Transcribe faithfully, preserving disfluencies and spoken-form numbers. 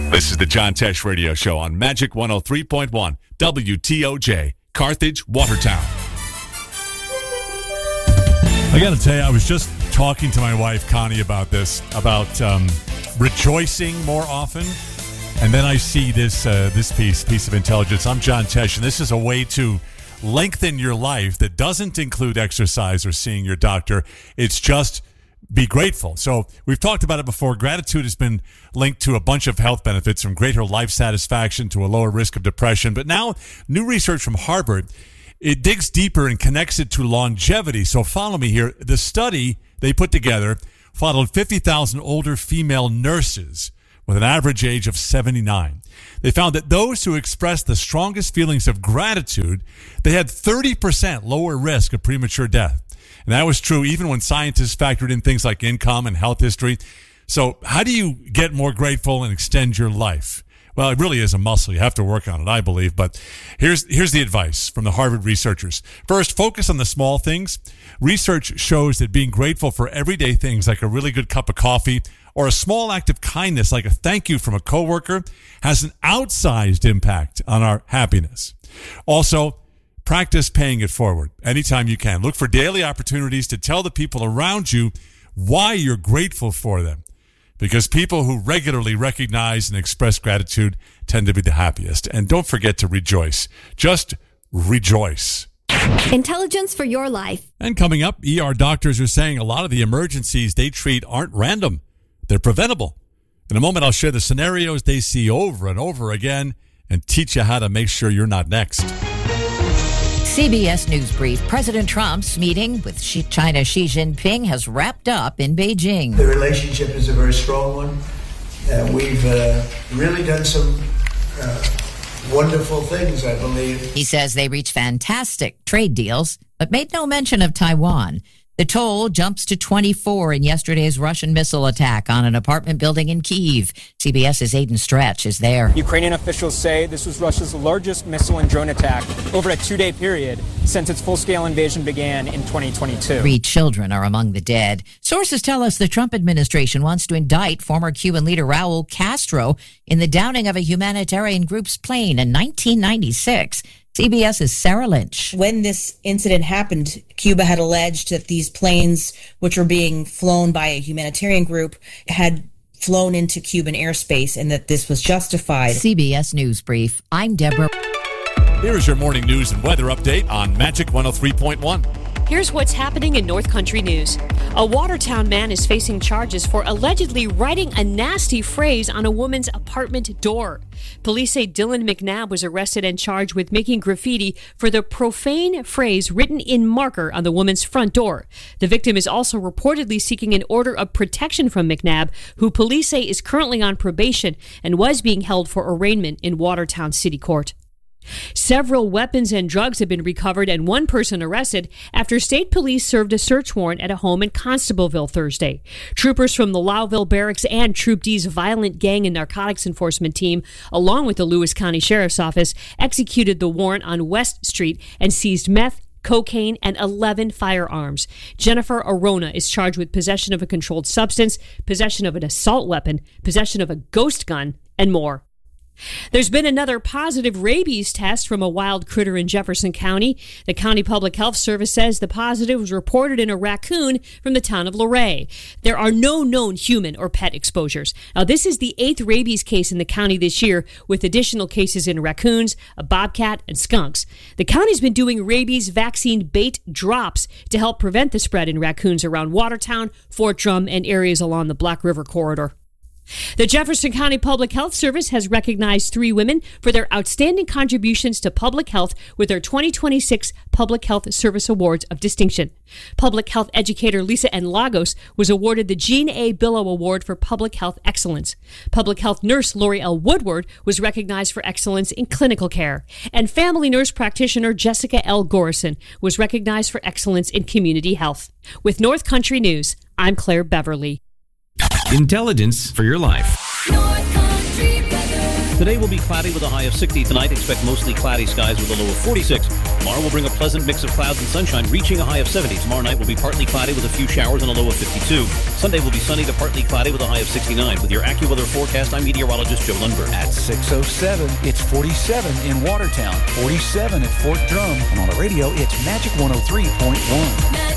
This is the John Tesh Radio Show on Magic one oh three point one, W T O J, Carthage, Watertown. I got to tell you, I was just talking to my wife, Connie, about this, about um, rejoicing more often. And then I see this uh, this piece, piece of intelligence. I'm John Tesh, and this is a way to lengthen your life that doesn't include exercise or seeing your doctor. It's just be grateful. So we've talked about it before. Gratitude has been linked to a bunch of health benefits, from greater life satisfaction to a lower risk of depression. But now new research from Harvard, it digs deeper and connects it to longevity. So follow me here. The study they put together followed fifty thousand older female nurses with an average age of seventy-nine. They found that those who expressed the strongest feelings of gratitude, they had thirty percent lower risk of premature death. And that was true even when scientists factored in things like income and health history. So how do you get more grateful and extend your life? Well, it really is a muscle. You have to work on it, I believe. But here's here's the advice from the Harvard researchers. First, focus on the small things. Research shows that being grateful for everyday things like a really good cup of coffee or a small act of kindness like a thank you from a coworker has an outsized impact on our happiness. Also, practice paying it forward anytime you can. Look for daily opportunities to tell the people around you why you're grateful for them. Because people who regularly recognize and express gratitude tend to be the happiest. And don't forget to rejoice. Just rejoice. Intelligence for your life. And coming up, E R doctors are saying a lot of the emergencies they treat aren't random. They're preventable. In a moment, I'll share the scenarios they see over and over again and teach you how to make sure you're not next. C B S News Brief. President Trump's meeting with China's Xi Jinping has wrapped up in Beijing. The relationship is a very strong one. Uh, we've uh, really done some uh, wonderful things, I believe. He says they reached fantastic trade deals, but made no mention of Taiwan. The toll jumps to twenty-four in yesterday's Russian missile attack on an apartment building in Kyiv. CBS's Aidan Stretch is there. Ukrainian officials say this was Russia's largest missile and drone attack over a two-day period since its full-scale invasion began in twenty twenty-two. Three children are among the dead. Sources tell us the Trump administration wants to indict former Cuban leader Raul Castro in the downing of a humanitarian group's plane in nineteen ninety-six. CBS's Sarah Lynch. When this incident happened, Cuba had alleged that these planes, which were being flown by a humanitarian group, had flown into Cuban airspace and that this was justified. C B S News Brief. I'm Deborah. Here is your morning news and weather update on Magic one oh three point one. Here's what's happening in North Country news. A Watertown man is facing charges for allegedly writing a nasty phrase on a woman's apartment door. Police say Dylan McNabb was arrested and charged with making graffiti for the profane phrase written in marker on the woman's front door. The victim is also reportedly seeking an order of protection from McNabb, who police say is currently on probation and was being held for arraignment in Watertown City Court. Several weapons and drugs have been recovered and one person arrested after state police served a search warrant at a home in Constableville Thursday. Troopers from the Lowville Barracks and Troop D's Violent Gang and Narcotics Enforcement Team, along with the Lewis County Sheriff's Office, executed the warrant on West Street and seized meth, cocaine, and eleven firearms. Jennifer Arona is charged with possession of a controlled substance, possession of an assault weapon, possession of a ghost gun, and more. There's been another positive rabies test from a wild critter in Jefferson County. The County Public Health Service says the positive was reported in a raccoon from the town of Luray. There are no known human or pet exposures. Now, this is the eighth rabies case in the county this year, with additional cases in raccoons, a bobcat, and skunks. The county's been doing rabies vaccine bait drops to help prevent the spread in raccoons around Watertown, Fort Drum, and areas along the Black River corridor. The Jefferson County Public Health Service has recognized three women for their outstanding contributions to public health with their twenty twenty-six Public Health Service Awards of Distinction. Public health educator Lisa N. Lagos was awarded the Jean A. Billow Award for Public Health Excellence. Public health nurse Lori L. Woodward was recognized for excellence in clinical care. And family nurse practitioner Jessica L. Gorison was recognized for excellence in community health. With North Country News, I'm Claire Beverly. Intelligence for your life. North Country weather. Today will be cloudy with a high of sixty. Tonight, expect mostly cloudy skies with a low of forty-six. Tomorrow will bring a pleasant mix of clouds and sunshine, reaching a high of seventy. Tomorrow night will be partly cloudy with a few showers and a low of fifty-two. Sunday will be sunny to partly cloudy with a high of sixty-nine. With your AccuWeather forecast, I'm meteorologist Joe Lundberg. At six oh seven, it's forty-seven in Watertown, forty-seven at Fort Drum, and on the radio, it's Magic one oh three point one.